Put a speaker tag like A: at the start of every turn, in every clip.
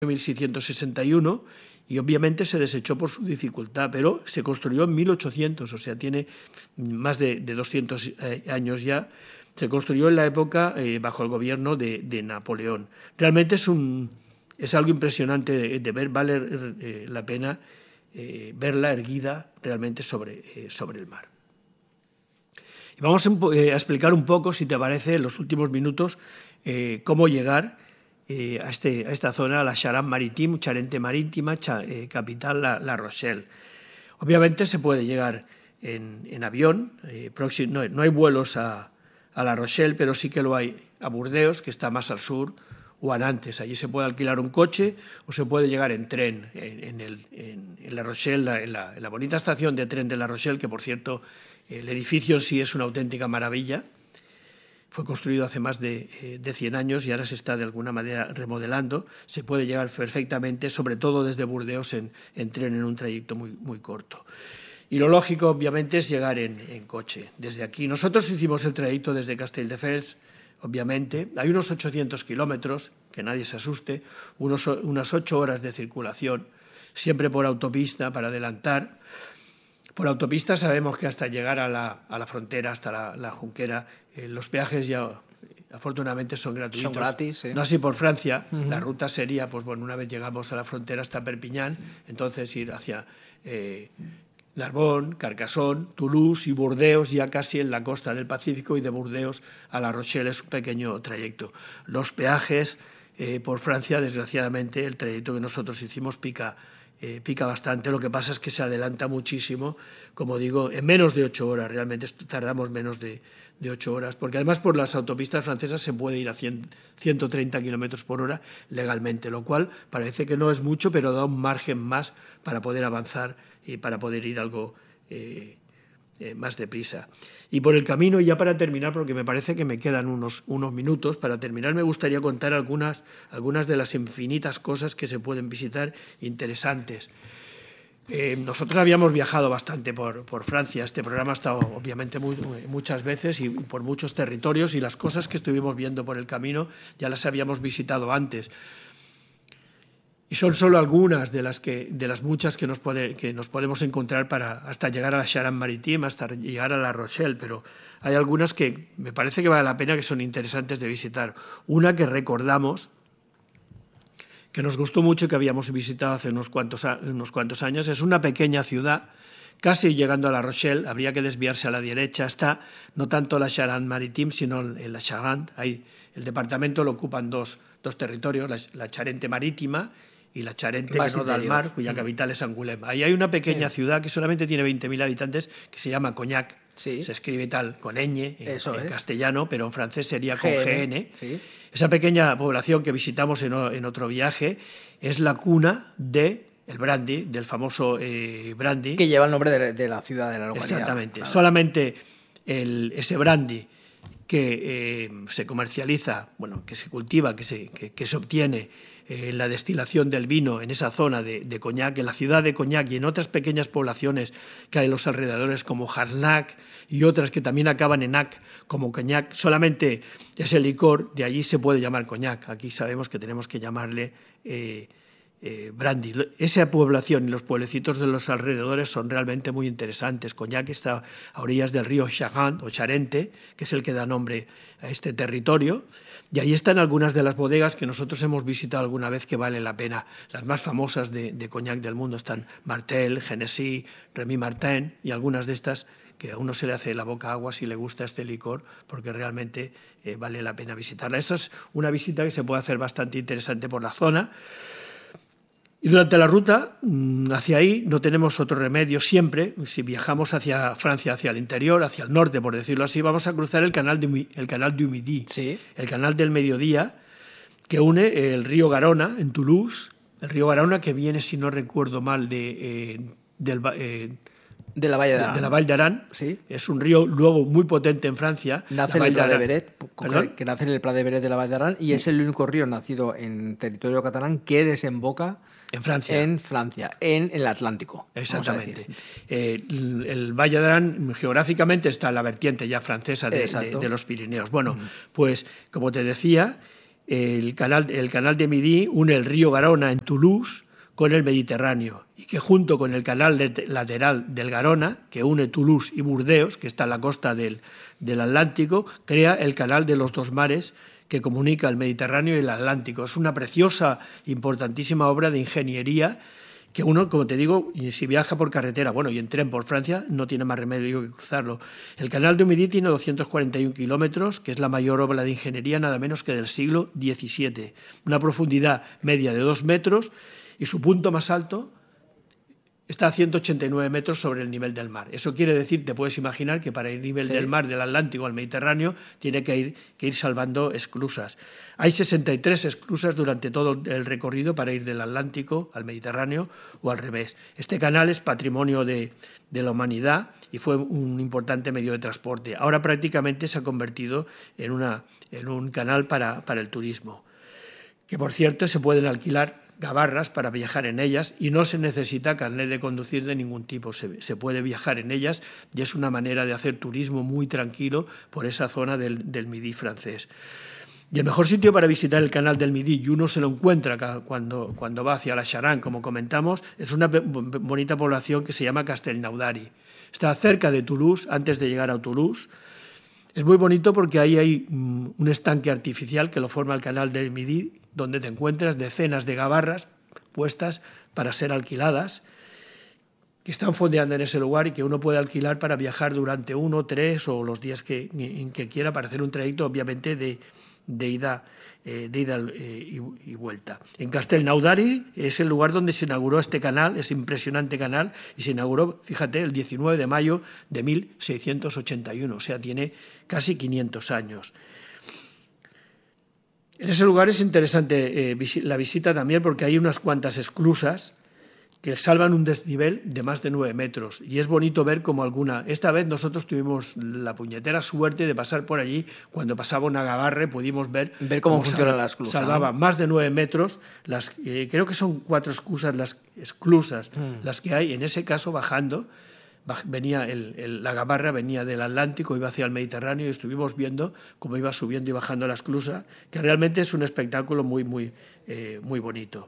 A: 1661 y obviamente se desechó por su dificultad, pero se construyó en 1800, o sea, tiene más de 200 años ya. Se construyó en la época bajo el gobierno de Napoleón. Realmente es algo impresionante de ver, vale la pena verla erguida realmente sobre el mar. Y vamos a explicar un poco, si te parece, en los últimos minutos, cómo llegar a esta zona, a la Charente Marítima, capital La Rochelle. Obviamente se puede llegar en avión, no hay vuelos a La Rochelle, pero sí que lo hay a Burdeos, que está más al sur, o a Nantes. Allí se puede alquilar un coche o se puede llegar en tren en La Rochelle, en la bonita estación de tren de La Rochelle, que por cierto el edificio en sí es una auténtica maravilla. Fue construido hace más de 100 años y ahora se está de alguna manera remodelando. Se puede llegar perfectamente, sobre todo desde Burdeos, en tren en un trayecto muy, muy corto. Y lo lógico, obviamente, es llegar en coche. Desde aquí, nosotros hicimos el trayecto desde Castelldefels, obviamente. Hay unos 800 kilómetros, que nadie se asuste, unas 8 horas de circulación, siempre por autopista para adelantar. Por autopista sabemos que hasta llegar a la frontera, hasta la Junquera, los peajes ya afortunadamente son gratuitos.
B: Son gratis, sí.
A: No así por Francia. La ruta sería, pues bueno, una vez llegamos a la frontera hasta Perpiñán, entonces ir hacia Narbonne, Carcassonne, Toulouse y Burdeos, ya casi en la costa del Pacífico, y de Burdeos a La Rochelle es un pequeño trayecto. Los peajes por Francia, desgraciadamente, el trayecto que nosotros hicimos pica bastante. Lo que pasa es que se adelanta muchísimo, como digo, en menos de 8 horas. Realmente tardamos menos de 8 horas, porque además por las autopistas francesas se puede ir a 130 kilómetros por hora legalmente, lo cual parece que no es mucho, pero da un margen más para poder avanzar y para poder ir algo más deprisa. Y por el camino, ya para terminar, porque me parece que me quedan unos minutos, para terminar me gustaría contar algunas de las infinitas cosas que se pueden visitar interesantes. Nosotros habíamos viajado bastante por Francia. Este programa ha estado obviamente muchas veces y por muchos territorios, y las cosas que estuvimos viendo por el camino ya las habíamos visitado antes. Y son solo algunas de las muchas que nos podemos encontrar hasta llegar a la Charente-Maritime, hasta llegar a La Rochelle, pero hay algunas que me parece que vale la pena, que son interesantes de visitar. Una que recordamos, que nos gustó mucho y que habíamos visitado hace unos cuantos años, es una pequeña ciudad, casi llegando a La Rochelle. Habría que desviarse a la derecha, está no tanto la Charente-Maritime, sino en la Charente. Ahí el departamento lo ocupan dos territorios, la Charente Marítima y la Charente, que no da al mar, cuya capital es Angoulême. Ahí hay una pequeña ciudad que solamente tiene 20.000 habitantes, que se llama Cognac. Sí. Se escribe tal con ñ en castellano, pero en francés sería con GN. Sí. Esa pequeña población que visitamos en otro viaje es la cuna del brandy, del famoso brandy.
B: Que lleva el nombre de la ciudad, de la localidad.
A: Exactamente. Claro. Solamente ese brandy que se comercializa, bueno, que se cultiva, que se obtiene la destilación del vino en esa zona de Cognac, en la ciudad de Cognac y en otras pequeñas poblaciones que hay en los alrededores, como Jarnac y otras que también acaban en ac, como Cognac, solamente ese licor de allí se puede llamar Cognac. Aquí sabemos que tenemos que llamarle brandy. Esa población y los pueblecitos de los alrededores son realmente muy interesantes. Cognac está a orillas del río Charente, o Charente, que es el que da nombre a este territorio, y ahí están algunas de las bodegas que nosotros hemos visitado alguna vez, que vale la pena. Las más famosas de Cognac del mundo están Martel, Genesí, Rémy Martin, y algunas de estas que a uno se le hace la boca agua si le gusta este licor, porque realmente vale la pena visitarla. Esto es una visita que se puede hacer bastante interesante por la zona. Y durante la ruta hacia ahí no tenemos otro remedio siempre. Si viajamos hacia Francia, hacia el interior, hacia el norte, por decirlo así, vamos a cruzar el canal du Midi,
B: sí,
A: el canal del mediodía, que une el río Garona en Toulouse, el río Garona que viene, si no recuerdo mal, de la Vall d'Aran.
B: Sí.
A: Es un río luego muy potente en Francia.
B: Nace en el Pla de Beret, que nace en el Pla de Beret de la Vall d'Aran, y es el único río nacido en territorio catalán que desemboca en Francia, en el Atlántico.
A: Exactamente. El Valle d'Aran geográficamente está en la vertiente ya francesa de los Pirineos. Bueno, pues como te decía, el canal de Midi une el río Garona en Toulouse con el Mediterráneo y que junto con el canal lateral del Garona, que une Toulouse y Burdeos, que está en la costa del Atlántico, crea el canal de los dos mares que comunica el Mediterráneo y el Atlántico. Es una preciosa, importantísima obra de ingeniería que uno, como te digo, si viaja por carretera, y en tren por Francia, no tiene más remedio que cruzarlo. El canal de Midi tiene 241 kilómetros, que es la mayor obra de ingeniería nada menos que del siglo XVII. Una profundidad media de 2 metros y su punto más alto está a 189 metros sobre el nivel del mar. Eso quiere decir, te puedes imaginar, que para el nivel del mar del Atlántico al Mediterráneo tiene que ir salvando esclusas. Hay 63 esclusas durante todo el recorrido para ir del Atlántico al Mediterráneo o al revés. Este canal es patrimonio de la humanidad y fue un importante medio de transporte. Ahora prácticamente se ha convertido en un canal para el turismo, que por cierto se pueden alquilar gabarras para viajar en ellas y no se necesita carnet de conducir de ningún tipo, se puede viajar en ellas y es una manera de hacer turismo muy tranquilo por esa zona del Midi francés. Y el mejor sitio para visitar el canal del Midi, y uno se lo encuentra cuando va hacia la Charente, como comentamos, es una bonita población que se llama Castelnaudary. Está cerca de Toulouse, antes de llegar a Toulouse. Es muy bonito porque ahí hay un estanque artificial que lo forma el canal del Midi, donde te encuentras decenas de gabarras puestas para ser alquiladas, que están fondeando en ese lugar y que uno puede alquilar para viajar durante 1, 3 o los días que quiera para hacer un trayecto, obviamente, de ida y vuelta. En Castelnaudary es el lugar donde se inauguró este canal, ese impresionante canal, y se inauguró, fíjate, el 19 de mayo de 1681, o sea, tiene casi 500 años. En ese lugar es interesante la visita también porque hay unas cuantas esclusas que salvan un desnivel de más de 9 metros y es bonito ver como alguna... Esta vez nosotros tuvimos la puñetera suerte de pasar por allí, cuando pasaba una gabarra pudimos ver
B: cómo funciona la esclusa.
A: Salvaba más de 9 metros, creo que son 4 esclusas las que hay, en ese caso bajando. Venía la gabarra venía del Atlántico, iba hacia el Mediterráneo y estuvimos viendo cómo iba subiendo y bajando la esclusa, que realmente es un espectáculo muy bonito.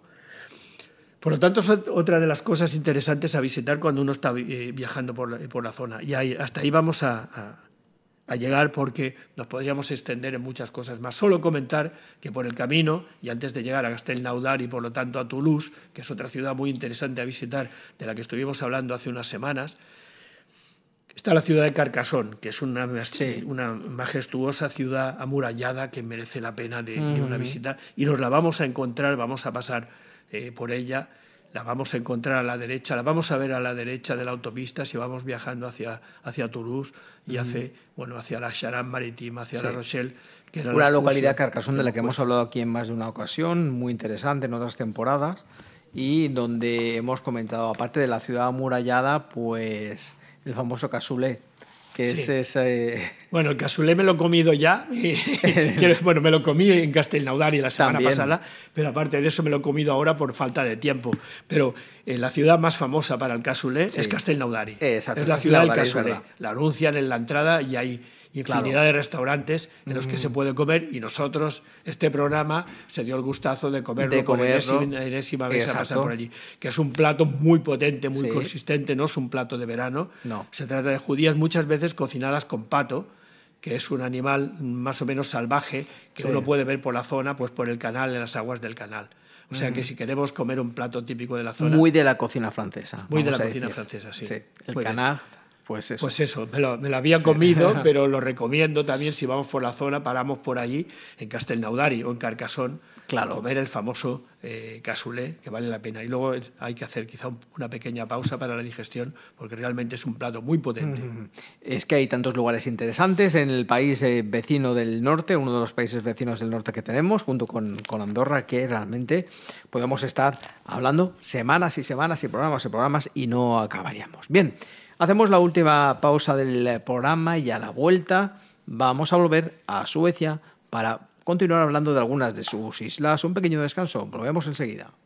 A: Por lo tanto, es otra de las cosas interesantes a visitar cuando uno está viajando por la zona. Y hasta ahí vamos a llegar porque nos podríamos extender en muchas cosas más. Solo comentar que por el camino, y antes de llegar a Castelnaudary y por lo tanto a Toulouse, que es otra ciudad muy interesante a visitar, de la que estuvimos hablando hace unas semanas, está la ciudad de Carcassonne, que es una majestuosa ciudad amurallada que merece la pena de una visita, y nos la vamos a encontrar, vamos a pasar por ella, la vamos a encontrar a la derecha, la vamos a ver a la derecha de la autopista si vamos viajando hacia Toulouse y hacia la Charente-Maritime, hacia La Rochelle. Que era
B: una localidad, Carcassonne, de la que hemos hablado aquí en más de una ocasión, muy interesante en otras temporadas, y donde hemos comentado, aparte de la ciudad amurallada, pues el famoso cassoulet, que es ese...
A: Bueno, el cassoulet me lo he comido ya. Me lo comí en Castelnaudary la semana pasada, pero aparte de eso me lo he comido ahora por falta de tiempo. Pero la ciudad más famosa para el cassoulet es Castelnaudary.
B: Exacto,
A: es la ciudad del cassoulet. La anuncian en la entrada y hay infinidad de restaurantes en los que se puede comer, y nosotros, este programa, se dio el gustazo de comerlo por enésima vez a pasar por allí. Que es un plato muy potente, muy consistente, no es un plato de verano.
B: No.
A: Se trata de judías muchas veces cocinadas con pato, que es un animal más o menos salvaje que uno puede ver por la zona, pues por el canal, en las aguas del canal. O sea que si queremos comer un plato típico de la zona...
B: Muy de la cocina francesa.
A: Muy de la cocina francesa, sí.
B: El canard. Pues
A: eso, me lo había comido, pero lo recomiendo también. Si vamos por la zona, paramos por allí, en Castelnaudary o en Carcassonne, a comer el famoso cassoulet, que vale la pena. Y luego hay que hacer quizá una pequeña pausa para la digestión, porque realmente es un plato muy potente.
B: Es que hay tantos lugares interesantes en el país vecino del norte, uno de los países vecinos del norte que tenemos, junto con Andorra, que realmente podemos estar hablando semanas y semanas y programas y no acabaríamos. Bien. Hacemos la última pausa del programa y a la vuelta vamos a volver a Suecia para continuar hablando de algunas de sus islas. Un pequeño descanso, volvemos enseguida.